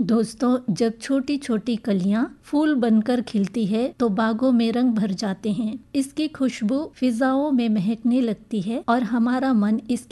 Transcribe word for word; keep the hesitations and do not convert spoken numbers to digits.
दोस्तों, जब छोटी छोटी कलियां फूल बनकर खिलती है तो बागों में रंग भर जाते हैं। इसकी खुशबू फिजाओं में महकने लगती है और हमारा मन इसकी